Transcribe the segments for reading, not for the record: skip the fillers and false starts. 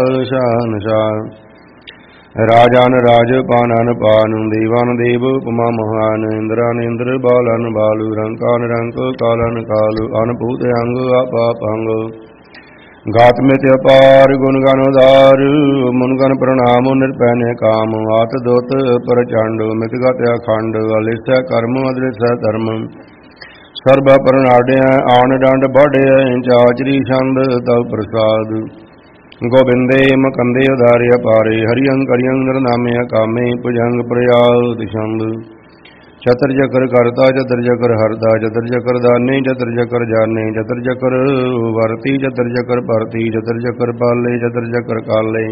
ਸ਼ਾਹਨਸ਼ਾਹ। ਰਾਜਾਨ ਰਾਜ ਪਾਨਨ ਪਾਨ, ਦੇਵਾਨ ਦੇਵ ਉਪਮਾ ਮਹਾਨ। ਇੰਦਰਾਨ ਇੰਦਰ ਬਾਲਨ ਬਾਲੂ, ਰੰਕਾਨ ਰੰਕ ਕਾਲਨ ਕਾਲੂ। ਅਨਭੂਤ ਅੰਗ ਆਪਾਪ ਅੰਗ, ਗਾਤ ਮਿਤ ਅਪਾਰ ਗੁਣ ਗਨ ਉਦਾਰ। ਮੁਨ ਗਨ ਪ੍ਰਣਾਮ ਨਿਰਪੈਨ ਕਾਮ, ਆਤ ਦੋਤ ਪ੍ਰਚੰਡ। ਮਿਤ ਗਤ ਅਖੰਡ, ਅਲਿਸੈ ਕਰਮ ਅਦ੍ਰਿਸੈ ਧਰਮ। ਸਰਬ ਪਰਨਾੜਿਆ ਆਣ ਡੰਡ ਬਾੜਿਆ, ਚਾਚਰੀ ਛੰਦ ਤਵ ਪ੍ਰਸਾਦ। ਗੋਬਿੰਦੇ ਮਕੰਦੇ ਉਦਾਰਿਆ ਪਾਰੇ, ਹਰਿਅੰ ਕਰਿਅੰ ਨਿਰਨਾਮਿਆ ਕਾਮੇ। ਭੁਜੰਗ ਪ੍ਰਯਾਦ ਛੰਦ। ਚਤਰ ਜਕਰ ਕਰਤਾ ਚਤਰ ਜਕਰ ਹਰਦਾ, ਚਤਰ ਜਕਰ ਦਾਨੇ ਚਤਰ ਜਕਰ ਜਾਨੇ। ਚਤਰ ਜਕਰ ਵਰਤੀ ਚਤਰ ਜਕਰ ਭਰਤੀ, ਚਤਰ ਜਕਰ ਪਾਲੇ ਚਤਰ ਜਕਰ ਕਾਲੇ।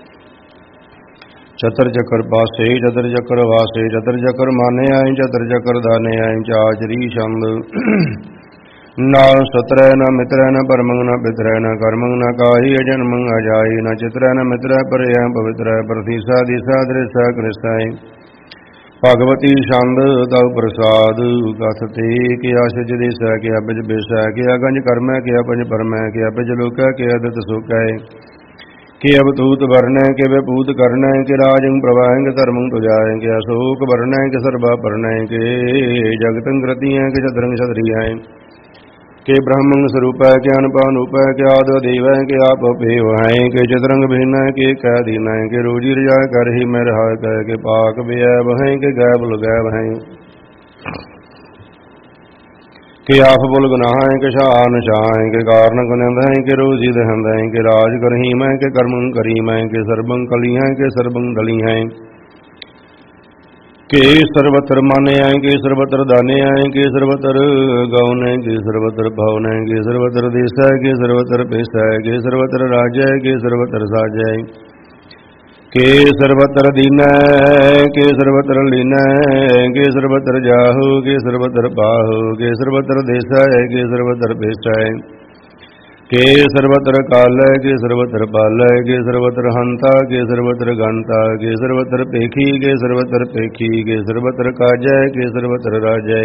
ਚਤਰ ਜਕਰ ਪਾਸੇ ਚਤਰ ਜਕਰ ਵਾਸੇ, ਚਤਰ ਜਕਰ ਮਾਨੇ ਆਏ ਚਤਰ ਜਕਰ ਦਾਨੇ ਆਏ। ਚਾਚਰੀ ਛੰਦ। ਨਾ ਸਤਰੈ ਨਾ ਮਿਤਰੈ ਨਾ ਪਰਮੰ ਨਾ ਪਿਤਰੈ, ਨਾ ਕਰਮੰ ਨਾ ਕਾਹੀ ਅਜਨਮੰ ਅਜਾਈ। ਨਾ ਚਿਤਰੈ ਨਾ ਮਿਤਰੈ ਪਰਿਆ ਪਵਿਤਰੈ, ਪ੍ਰਤੀਸਾ ਦਿਸਾ ਦ੍ਰਿਸਾ ਕ੍ਰਿਸੈ। ਭਗਵਤੀ ਛੰਦ ਤਵ ਪ੍ਰਸਾਦ। ਕਥ ਤੇ ਕਿਆ ਸਿਜ ਦੇਸੈ, ਕਿਆ ਬਿਜ ਬੇਸੈ। ਕਿਆ ਗੰਜ ਕਰਮੈ, ਕਿਆ ਪੰਜ ਪਰਮੈ। ਕਿਆ ਬਿਜ ਲੋਕੈ, ਕਿਆ ਦਿਤ ਸੁਕੈ। ਕਿ ਅਵਤੂਤ ਵਰਨੈ, ਕਿ ਵਿਭੂਤ ਕਰਨੈ। ਕਿ ਰਾਜੰ ਪ੍ਰਵਾਹੰ, ਕਿ ਧਰਮੰ ਤੁਜਾਇ। ਕਿ ਅਸ਼ੋਕ ਵਰਨੈ, ਕਿ ਸਰਬਾ ਪਰਨੈ। ਕਿ ਜਗਤੰ ਗ੍ਰਤੀਐ, ਕਿ ਚਤਰੰ ਛਤਰੀਐ। ਕਿ ਬ੍ਰਹਮੰ ਸਰੂਪੈ, ਕਿ ਅਨਪਾ ਨੂਪੈ। ਕਿ ਆਦਿ ਦੇਵੈ, ਕਿ ਆਪ ਭੇਵ ਹੈ। ਕਿ ਚਤਰੰਗ ਭਿੰਨੈ, ਕਿ ਕਹਿ ਦੀਨੈ। ਕਿ ਰੋਜੀ ਰਜਾਇ ਕਰਹਿ ਮੈਂ ਰਹਾ ਕਹਿ। ਕਿ ਪਾਕ ਬਿਐਬ ਹੈ, ਕਿ ਗੈਬ ਲਗੈਬ ਹੈ। ਕਿ ਆਪ ਬੁਲ ਗੁਨਾਹ, ਕਿ ਸ਼ਾਹਨਸ਼ਾਹ। ਕਿ ਕਾਰਨ ਗੁਨੰਦ ਹੈ, ਕਿ ਰੋਜੀ ਦਹੰਦ ਹੈ। ਕਿ ਰਾਜ ਕਰਹੀ ਮੈਂ, ਕਿ ਕਰਮੰ ਕਰੀ ਮੈਂ। ਕਿ ਸਰਬੰ ਕਲੀ ਹੈ, ਕਿ ਸਰਬੰ ਦਲੀ ਹੈ। ਕਿ ਸਰਬਤਰ ਮਾਨੇ ਆਏ, ਕਿ ਸਰਬਤਰ ਦਾਨੇ ਆਏ। ਕਿ ਸਰਬਤਰ ਗਉਨੇ, ਕਿ ਸਰਬਤਰ ਭਵਨੇ। ਕਿ ਸਰਬਤਰ ਦੇਸੈ, ਕਿ ਸਰਬਤਰ ਪੇਸੈ। ਕਿ ਸਰਬਤਰ ਰਾਜੈ, ਕਿ ਸਰਬਤਰ ਸਾਜੈ। ਕਿ ਸਰਬਤਰ ਦੀਨੈ, ਕਿ ਸਰਬਤਰ ਲੀਨੈ। ਕਿ ਸਰਬਤਰ ਜਾਹੂ, ਕਿ ਸਰਬਤਰ ਪਾਹੂ। ਕਿ ਸਰਬਤਰ ਦੇਸੈ, ਕਿ ਸਰਬਤਰ ਪੇਸੈ। ਕਿ ਸਰਬਤਰ ਕਾਲੈ, ਕਿ ਸਰਬਤਰ ਪਾਲੈ। ਕਿ ਸਰਬਤਰ ਹੰਤਾ, ਕਿ ਸਰਬਤਰ ਗੰਤਾ। ਕਿ ਸਰਬਤਰ ਪੇਖੀ, ਕਿ ਸਰਬਤਰ ਪੇਖੀ। ਕਿ ਸਰਬਤਰ ਕਾਜੈ, ਕਿ ਸਰਬਤਰ ਰਾਜੈ।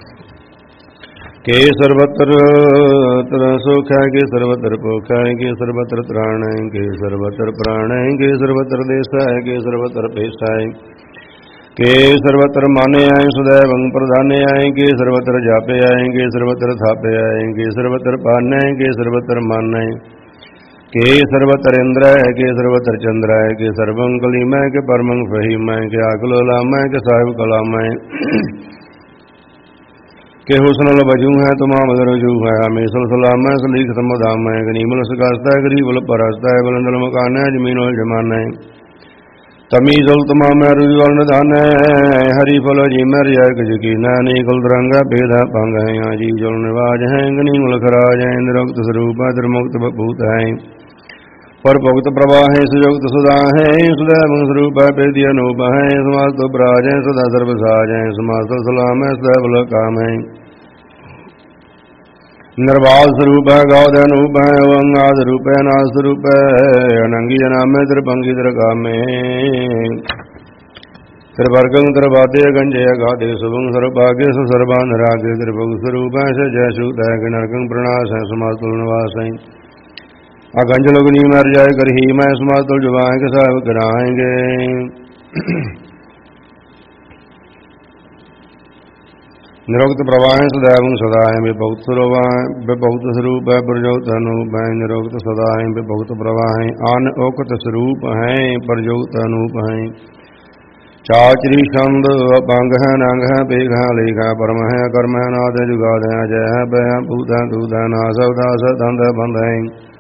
ਕਿ ਸਰਬਤਰ ਸੁਖ ਹੈ, ਕਿ ਸਰਬਤਰ ਭੁਖ ਹੈ। ਕਿ ਸਰਬਤਰ ਤ੍ਰਾਣ ਹੈ, ਕਿ ਸਰਬਤਰ ਪ੍ਰਾਣ ਹੈ। ਕਿ ਸਰਬਤਰ ਦੇਸੈ, ਕਿ ਸਰਬਤਰ ਪੇਸੈ। ਕਿ ਸਰਬਤਰ ਮਾਨੇ ਆਏ, ਸदैवੰ ਪ੍ਰਧਾਨੇ ਆਏ। ਕਿ ਸਰਬਤਰ ਜਾਪੇ ਆਏ, ਕਿ ਸਰਬਤਰ ਥਾਪੇ ਆਏ। ਕਿ ਸਰਬਤਰ ਪਾਨੈ, ਕਿ ਸਰਬਤਰ ਮਾਨੈ। ਕਿ ਸਰਬਤਰ ਇੰਦਰੈ, ਕਿ ਸਰਬਤਰ ਚੰਦਰੈ। ਕਿ ਸਰਬੰ ਕਲੀਮੈ, ਕਿ ਪਰਮੰ ਫਹੀਮੈ। ਕਿ ਆਕਲੋ ਲਾਮੈ, ਕਿ ਸਾਹਿਬ ਕਲਾਮੈ। ਕਿ ਹੁਸਨਲ ਵਜੂ ਹੈ, ਤੁਮਾਮ ਰਜੂ ਹੈ। ਹਮੇਸਲ ਸਲਾਮੈ, ਸਲੀਖ ਸਮਦਾਮੈ। ਕਿ ਨੀਮਲ ਸਗਸਤੈ, ਗਰੀਬਲ ਪਰਸਤੈ। ਬਲੰਦਲ ਮਕਾਨੈ, ਜਮੀਨੁਲ ਜਮਾਨੈ। ਤਮੀਜ਼ੁਲ ਤਮਾਮੈ, ਰੁਜੁਲ ਨਿਧਾਨੈ। ਹਰੀ ਫਲ ਜੀਮੈ, ਰਿਆਇਕ ਯਕੀਨੈ। ਨੀਕੁਲ ਤਰੰਗੈ, ਭੇਦੈ ਪੰਗ ਹੈ। ਆਜੀ ਜੁਲ ਨਿਵਾਜ ਹੈ, ਗਨੀਮੁਲ ਖਰਾਜ ਹੈ। ਨਿਰੁਕਤ ਸਰੂਪ ਹੈ, ਤਿਰਮੁਕਤ ਬਭੂਤ ਹੈ। ਪਰ ਭੁਗਤ ਪ੍ਰਵਾਹ ਹੈ, ਸੁਜੁਗਤ ਸੁਦਾ ਹੈ। ਸੁदैवੰ ਸਰੂਪ ਹੈ, ਭੇਦੀ ਅਨੂਪ ਹੈ। ਸਮਾਸਤੋ ਬਰਾਜ ਹੈ, ਸਦਾ ਸਰਬ ਸਾਜ ਹੈ। ਸਮਾਸਤੋ ਸਲਾਮ ਹੈ, ਸदैव ਕਾਮ ਹੈ। ਨਿਰਵਾਲ ਸਰੂਪ ਹੈ, ਗੌਦ ਅਨੂਪ ਹੈ। ਅੰਗਾਦ ਰੂਪ ਹੈ, ਨਾਦ ਸਰੂਪ ਹੈ। ਅਨੰਗੀ ਅਨਾਮੇ, ਤ੍ਰਿਭੰਗੀ ਤ੍ਰਿਕਾਮੇ। ਤ੍ਰਿਵਰਗੰ ਤ੍ਰਿਵਾਦੇ, ਗੰਜੇ ਅਗਾਦੇ। ਸੁਭੰ ਸਰਭਾਗੇ, ਸਰਬਾਨ ਰਾਗੇ। ਤ੍ਰਿਭੁਗ ਸਰੂਪ ਹੈ, ਸਜੈ ਸੂਤ ਹੈ। ਕਿ ਨਰਕੰ ਪ੍ਰਣਾਸ ਹੈ, ਸਮਾਸਤੁਲ ਨਿਵਾਸ ਹੈ। ਅਗੰਜ ਲੁਗਨੀ ਮਰ ਜਾਏ ਕਰਹੀ ਮੈਂ। ਸਮਾਸਤੁਲ ਜੁਬਾਨ, ਕਿ ਸਾਹਿਬ ਕਰਾਏਂਗੇ। ਨਿਰੁਕਤ ਪ੍ਰਵਾਹ ਸदैवੰ ਸਦਾ ਹੈ। ਵਿਭੁਗਤ ਸਰੂਪ ਹੈ, ਪ੍ਰਜੋਗਤ ਅਨੂਪ ਹੈ। ਨਿਰੁਕਤ ਸਦਾ ਹੈ, ਵਿਭੁਗਤ ਪ੍ਰਵਾਹ ਹੈ। ਅਨਉਕਤ ਸਰੂਪ ਹੈ, ਪ੍ਰਜੋਗਤ ਅਨੂਪ ਹੈ। ਚਾਚਰੀ ਛੰਦ। ਅਪੰਗ ਹੈ, ਨੰਗ ਹੈ, ਪੇਖ ਹੈ, ਲੇਖ ਹੈ। ਪਰਮ ਹੈ, ਅਕਰਮ ਹੈ, ਨਾਦ ਹੈ, ਜੁਗਾਦ ਹੈ। ਅਜੈ ਹੈ, ਬੈ ਹੈ, ਭੂਤ ਹੈ, ਦੂਤ ਹੈ। ਨਾਸ ਹੈ, ਉਦਾਸ ਹੈ, ਦੰਦ ਹੈ, ਬੰਦ ਹੈ।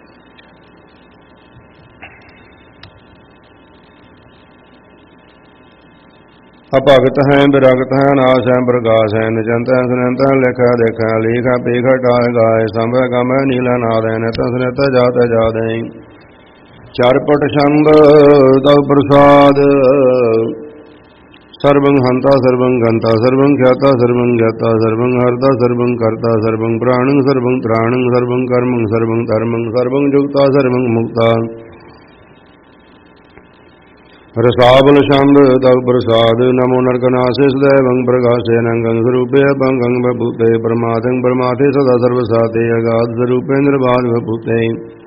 ਅਭਗਤ ਹੈ, ਵਿਰਗਤ ਹੈ, ਨਾਸ ਹੈ, ਪ੍ਰਕਾਸ਼ ਹੈ। ਨਿਚੰਤ ਹੈ, ਸੁਨੰਤ ਹੈ, ਲਿਖ ਹੈ, ਦੇਖ ਹੈ। ਲੇਖ ਹੈ, ਪੇਖ ਹੈ, ਟਾਇ ਗਾਏ। ਸੰਭ ਹੈ, ਗਮ ਹੈ, ਨੀਲਾ ਨਾਦ ਹੈ। ਨਿਤ ਸੁਨਿਤ ਹੈ, ਜਾਤ ਹੈ, ਜਾਦ ਹੈ। ਚਰਪਟ ਛੰਦ ਤਵ ਪ੍ਰਸਾਦ। ਸਰਬੰ ਹੰਤਾ, ਸਰਬੰ ਗੰਤਾ। ਸਰਬੰ ਖਿਆਤਾ, ਸਰਬੰ ਗਿਆਤਾ। ਸਰਬੰ ਹਰਤਾ, ਸਰਬੰ ਕਰਤਾ। ਸਰਬੰ ਪ੍ਰਾਣੰ, ਸਰਬੰ ਤ੍ਰਾਣੰ। ਸਰਬੰ ਕਰਮੰ, ਸਰਬੰ ਧਰਮੰ। ਸਰਬੰ ਜੁਗਤਾ, ਸਰਬੰ ਮੁਕਤਾ। ਰਸਾਵਲ ਛੰਦ ਤਵ ਪ੍ਰਸਾਦ। ਨਮੋ ਨਰਕਨਾਸੇ, ਸदैवੰ ਪ੍ਰਕਾਸ਼ੇ। ਅਨੰਗੰ ਸਰੂਪੇ, ਅਭੰਗੰ ਬਭੂਤੇ। ਪਰਮਾਤੰ ਪਰਮਾਥੇ, ਸਦਾ ਸਰਬ ਸਾਤੇ। ਅਗਾਧ ਸਰੂਪੇ, ਨਿਰਬਾਧ ਬਭੂਤੇ।